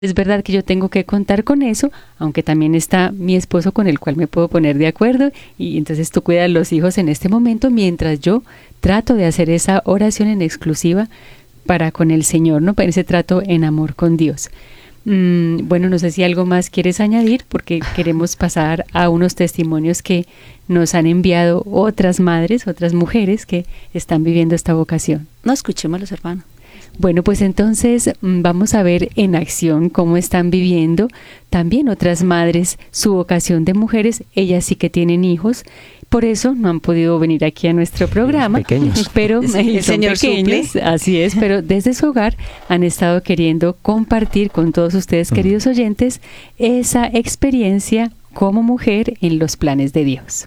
Es verdad que yo tengo que contar con eso, aunque también está mi esposo con el cual me puedo poner de acuerdo, y entonces tú cuidas a los hijos en este momento mientras yo trato de hacer esa oración en exclusiva para con el Señor, ¿no? Para ese trato en amor con Dios. Bueno, no sé si algo más quieres añadir, porque queremos pasar a unos testimonios que nos han enviado otras madres, otras mujeres que están viviendo esta vocación. No, escuchémoslos, hermano. Bueno, pues entonces vamos a ver en acción cómo están viviendo también otras madres su vocación de mujeres. Ellas sí que tienen hijos, por eso no han podido venir aquí a nuestro programa. Pequeños. Pero El son Señor pequeños, suple. así es, pero desde su hogar han estado queriendo compartir con todos ustedes, queridos oyentes, esa experiencia como mujer en los planes de Dios.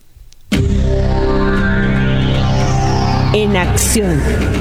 En acción.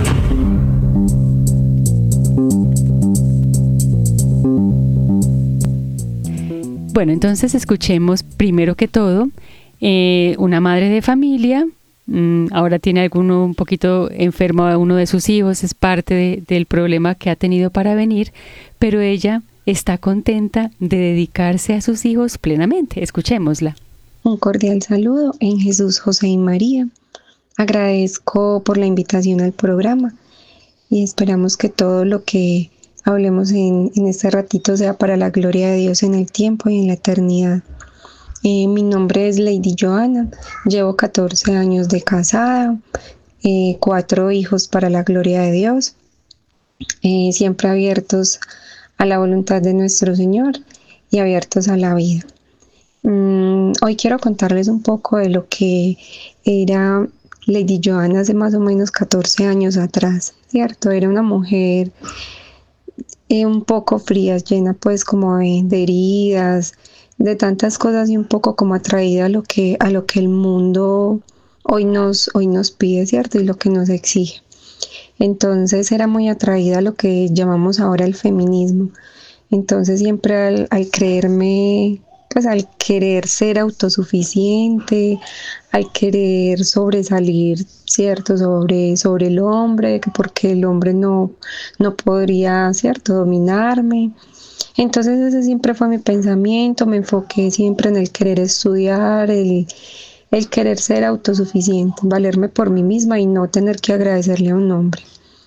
Bueno, entonces escuchemos primero que todo una madre de familia. Ahora tiene alguno un poquito enfermo a uno de sus hijos, es parte del problema que ha tenido para venir, pero ella está contenta de dedicarse a sus hijos plenamente. Escuchémosla. Un cordial saludo en Jesús, José y María. Agradezco por la invitación al programa y esperamos que todo lo que hablemos en este ratito sea para la gloria de Dios en el tiempo y en la eternidad. Mi nombre es Lady Joana, llevo 14 años de casada, 4 hijos para la gloria de Dios, siempre abiertos a la voluntad de nuestro Señor y abiertos a la vida. Hoy quiero contarles un poco de lo que era Lady Joana hace más o menos 14 años atrás, ¿cierto? Era una mujer un poco fría, llena pues como de heridas, de tantas cosas y un poco como atraída a lo que el mundo hoy nos pide, ¿cierto? Y lo que nos exige. Entonces era muy atraída a lo que llamamos ahora el feminismo. Entonces siempre al creerme, pues al querer ser autosuficiente, al querer sobresalir, ¿cierto? Sobre el hombre, porque el hombre no podría, ¿cierto? Dominarme. Entonces ese siempre fue mi pensamiento, me enfoqué siempre en el querer estudiar, el querer ser autosuficiente, valerme por mí misma y no tener que agradecerle a un hombre.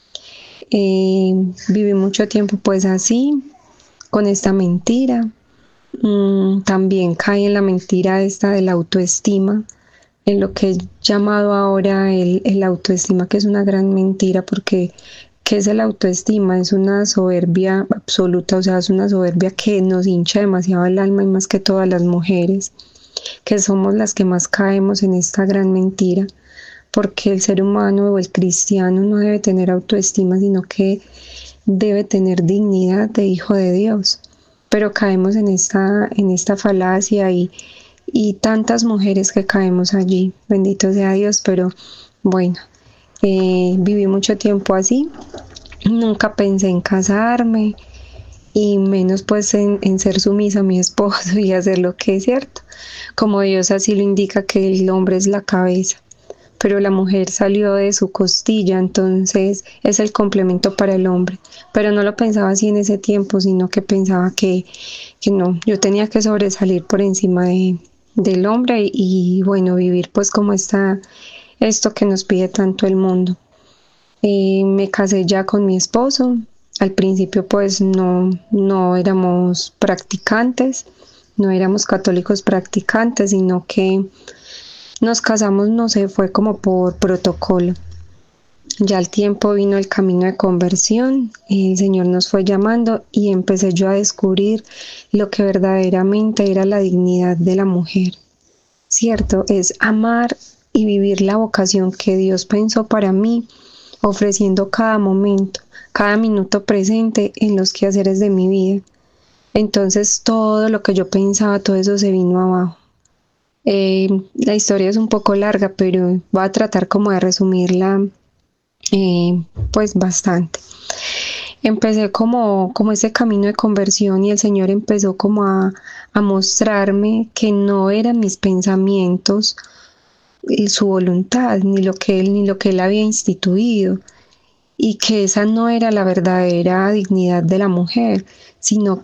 Viví mucho tiempo pues así, con esta mentira. También caí en la mentira esta de la autoestima, en lo que he llamado ahora el autoestima, que es una gran mentira, porque ¿qué es el autoestima? Es una soberbia absoluta, o sea, es una soberbia que nos hincha demasiado el alma y más que todas las mujeres, que somos las que más caemos en esta gran mentira, porque el ser humano o el cristiano no debe tener autoestima, sino que debe tener dignidad de hijo de Dios. Pero caemos en esta falacia y tantas mujeres que caemos allí, bendito sea Dios, pero bueno, viví mucho tiempo así, nunca pensé en casarme y menos pues en ser sumisa a mi esposo y hacer lo que es cierto, como Dios así lo indica, que el hombre es la cabeza, pero la mujer salió de su costilla, entonces es el complemento para el hombre. Pero no lo pensaba así en ese tiempo, sino que pensaba que no, yo tenía que sobresalir por encima del hombre y bueno, vivir pues como esto que nos pide tanto el mundo. Me casé ya con mi esposo. Al principio pues no éramos practicantes, no éramos católicos practicantes, sino que nos casamos, no sé, fue como por protocolo. Ya al tiempo vino el camino de conversión, el Señor nos fue llamando y empecé yo a descubrir lo que verdaderamente era la dignidad de la mujer. Cierto, es amar y vivir la vocación que Dios pensó para mí, ofreciendo cada momento, cada minuto presente en los quehaceres de mi vida. Entonces todo lo que yo pensaba, todo eso se vino abajo. La historia es un poco larga, pero voy a tratar como de resumirla pues bastante. Empecé como ese camino de conversión y el Señor empezó como a mostrarme que no eran mis pensamientos su voluntad, ni lo que él había instituido. y que esa no era la verdadera dignidad de la mujer, sino